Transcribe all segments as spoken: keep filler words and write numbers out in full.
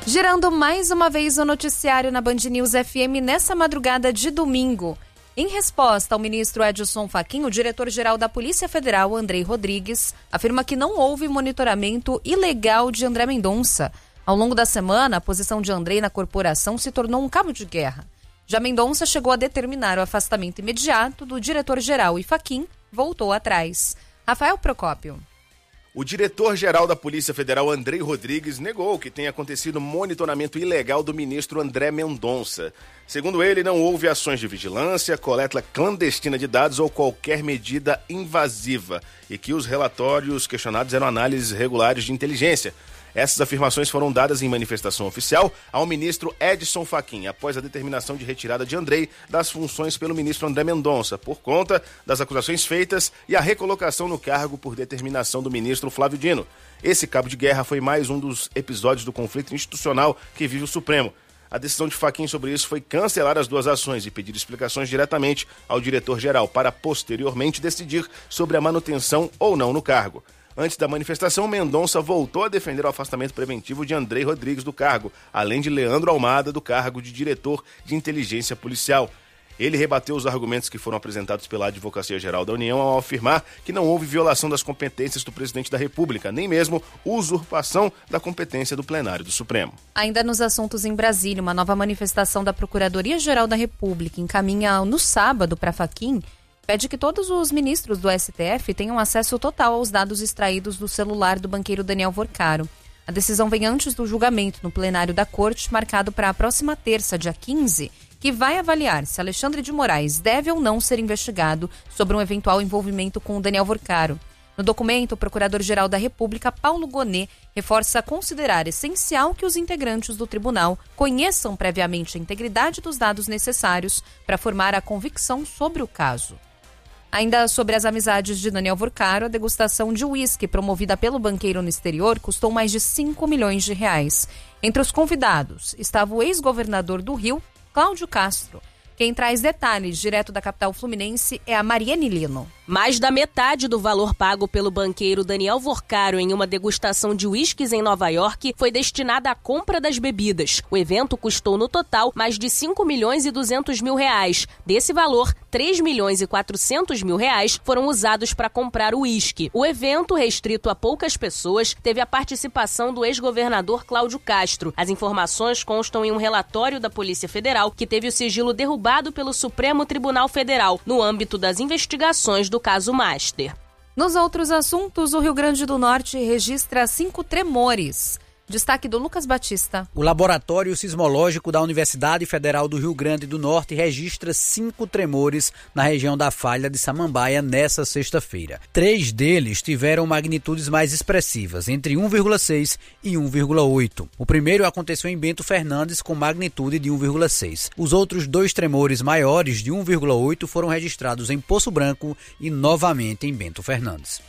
Girando mais uma vez o noticiário na Band News F M nessa madrugada de domingo. Em resposta ao ministro Edson Fachin, o diretor-geral da Polícia Federal, Andrei Rodrigues, afirma que não houve monitoramento ilegal de André Mendonça. Ao longo da semana, a posição de Andrei na corporação se tornou um cabo de guerra. Já Mendonça chegou a determinar o afastamento imediato do diretor-geral e Fachin voltou atrás. Rafael Procópio. O diretor-geral da Polícia Federal, Andrei Rodrigues, negou que tenha acontecido monitoramento ilegal do ministro André Mendonça. Segundo ele, não houve ações de vigilância, coleta clandestina de dados ou qualquer medida invasiva e que os relatórios questionados eram análises regulares de inteligência. Essas afirmações foram dadas em manifestação oficial ao ministro Edson Fachin, após a determinação de retirada de Andrei das funções pelo ministro André Mendonça, por conta das acusações feitas e a recolocação no cargo por determinação do ministro Flávio Dino. Esse cabo de guerra foi mais um dos episódios do conflito institucional que vive o Supremo. A decisão de Fachin sobre isso foi cancelar as duas ações e pedir explicações diretamente ao diretor-geral para posteriormente decidir sobre a manutenção ou não no cargo. Antes da manifestação, Mendonça voltou a defender o afastamento preventivo de Andrei Rodrigues do cargo, além de Leandro Almada do cargo de diretor de inteligência policial. Ele rebateu os argumentos que foram apresentados pela Advocacia Geral da União ao afirmar que não houve violação das competências do presidente da República, nem mesmo usurpação da competência do plenário do Supremo. Ainda nos assuntos em Brasília, uma nova manifestação da Procuradoria-Geral da República encaminha no sábado para Fachin, pede que todos os ministros do S T F tenham acesso total aos dados extraídos do celular do banqueiro Daniel Vorcaro. A decisão vem antes do julgamento no plenário da Corte, marcado para a próxima terça, dia quinze, que vai avaliar se Alexandre de Moraes deve ou não ser investigado sobre um eventual envolvimento com o Daniel Vorcaro. No documento, o Procurador-Geral da República, Paulo Gonet, reforça considerar essencial que os integrantes do tribunal conheçam previamente a integridade dos dados necessários para formar a convicção sobre o caso. Ainda sobre as amizades de Daniel Vorcaro, a degustação de uísque promovida pelo banqueiro no exterior custou mais de cinco milhões de reais. Entre os convidados estava o ex-governador do Rio, Cláudio Castro. Quem traz detalhes direto da capital fluminense é a Mariane Lino. Mais da metade do valor pago pelo banqueiro Daniel Vorcaro em uma degustação de uísques em Nova York foi destinada à compra das bebidas. O evento custou no total mais de cinco milhões e duzentos mil reais. Desse valor, três milhões e quatrocentos mil reais foram usados para comprar o uísque. O evento, restrito a poucas pessoas, teve a participação do ex-governador Cláudio Castro. As informações constam em um relatório da Polícia Federal que teve o sigilo derrubado pelo Supremo Tribunal Federal no âmbito das investigações do caso Master. Nos outros assuntos, o Rio Grande do Norte registra cinco tremores. Destaque do Lucas Batista. O Laboratório Sismológico da Universidade Federal do Rio Grande do Norte registra cinco tremores na região da Falha de Samambaia nessa sexta-feira. Três deles tiveram magnitudes mais expressivas, entre um vírgula seis e um vírgula oito. O primeiro aconteceu em Bento Fernandes, com magnitude de um vírgula seis. Os outros dois tremores maiores, de um vírgula oito, foram registrados em Poço Branco e novamente em Bento Fernandes.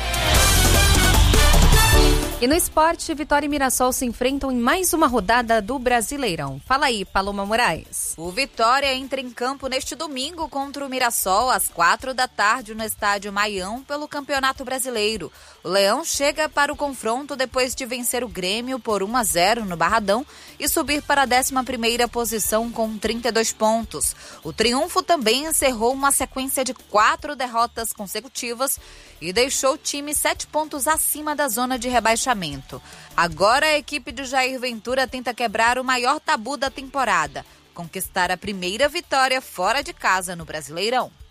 E no esporte, Vitória e Mirassol se enfrentam em mais uma rodada do Brasileirão. Fala aí, Paloma Moraes. O Vitória entra em campo neste domingo contra o Mirassol às quatro da tarde no estádio Maião pelo Campeonato Brasileiro. O Leão chega para o confronto depois de vencer o Grêmio por um a zero no Barradão e subir para a décima primeira posição com trinta e dois pontos. O triunfo também encerrou uma sequência de quatro derrotas consecutivas e deixou o time sete pontos acima da zona de rebaixamento. Agora a equipe de Jair Ventura tenta quebrar o maior tabu da temporada, conquistar a primeira vitória fora de casa no Brasileirão.